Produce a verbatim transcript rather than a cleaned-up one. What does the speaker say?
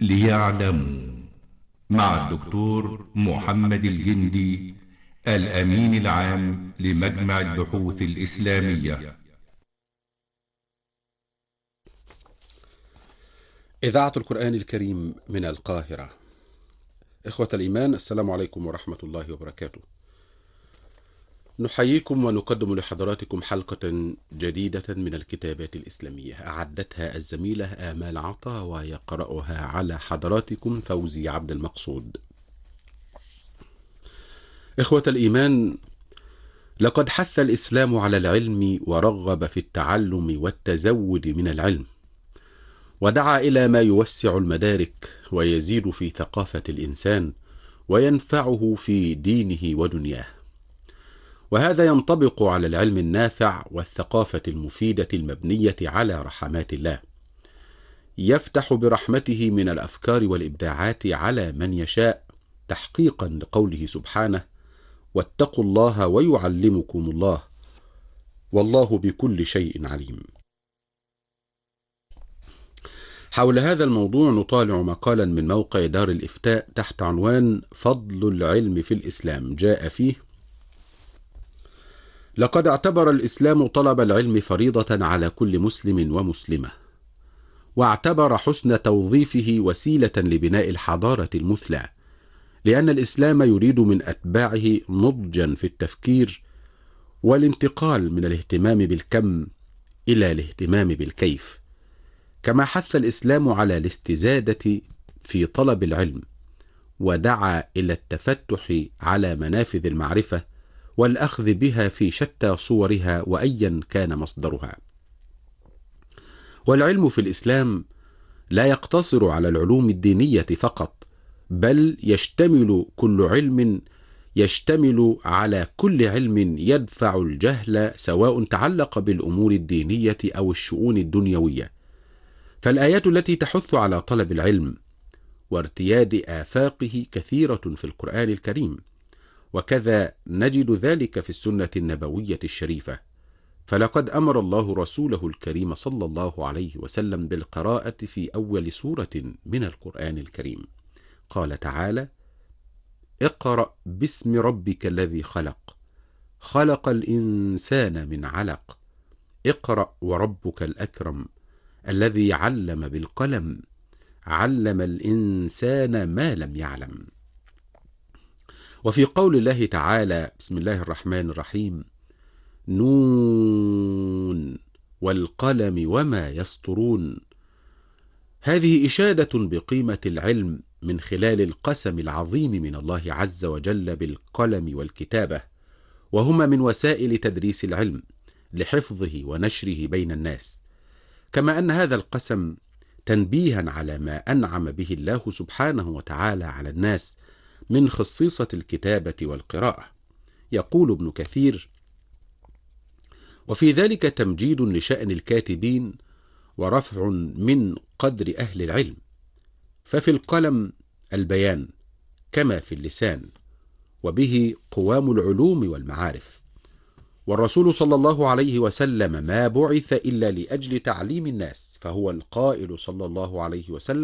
ليعلموا مع الدكتور محمد الجندي الأمين العام لمجمع البحوث الإسلامية. إذاعة القرآن الكريم من القاهرة. إخوة الإيمان، السلام عليكم ورحمة الله وبركاته. نحييكم ونقدم لحضراتكم حلقة جديدة من الكتابات الإسلامية أعدتها الزميلة آمال عطا ويقرأها على حضراتكم فوزي عبد المقصود. إخوة الإيمان، لقد حث الإسلام على العلم ورغب في التعلم والتزود من العلم، ودعا إلى ما يوسع المدارك ويزيد في ثقافة الإنسان وينفعه في دينه ودنياه. وهذا ينطبق على العلم النافع والثقافة المفيدة المبنية على رحمات الله، يفتح برحمته من الأفكار والإبداعات على من يشاء، تحقيقا لقوله سبحانه: واتقوا الله ويعلمكم الله والله بكل شيء عليم. حول هذا الموضوع نطالع مقالا من موقع دار الإفتاء تحت عنوان فضل العلم في الإسلام. جاء فيه: لقد اعتبر الإسلام طلب العلم فريضة على كل مسلم ومسلمة، واعتبر حسن توظيفه وسيلة لبناء الحضارة المثلى، لأن الإسلام يريد من أتباعه نضجا في التفكير والانتقال من الاهتمام بالكم إلى الاهتمام بالكيف. كما حث الإسلام على الاستزادة في طلب العلم، ودعا إلى التفتح على منافذ المعرفة والأخذ بها في شتى صورها وأيا كان مصدرها. والعلم في الإسلام لا يقتصر على العلوم الدينية فقط، بل يشتمل كل علم يشتمل على كل علم يدفع الجهل، سواء تعلق بالأمور الدينية أو الشؤون الدنيوية. فالآيات التي تحث على طلب العلم وارتياد آفاقه كثيرة في القرآن الكريم، وكذا نجد ذلك في السنة النبوية الشريفة. فلقد أمر الله رسوله الكريم صلى الله عليه وسلم بالقراءة في أول سورة من القرآن الكريم. قال تعالى: اقرأ باسم ربك الذي خلق، خلق الإنسان من علق، اقرأ وربك الأكرم الذي علم بالقلم، علم الإنسان ما لم يعلم. وفي قول الله تعالى: بسم الله الرحمن الرحيم، نون والقلم وما يسطرون، هذه إشادة بقيمة العلم من خلال القسم العظيم من الله عز وجل بالقلم والكتابة، وهما من وسائل تدريس العلم لحفظه ونشره بين الناس. كما أن هذا القسم تنبيها على ما أنعم به الله سبحانه وتعالى على الناس من خصيصة الكتابة والقراءة. يقول ابن كثير: وفي ذلك تمجيد لشأن الكاتبين ورفع من قدر أهل العلم، ففي القلم البيان كما في اللسان، وبه قوام العلوم والمعارف. والرسول صلى الله عليه وسلم ما بعث إلا لأجل تعليم الناس، فهو القائل صلى الله عليه وسلم: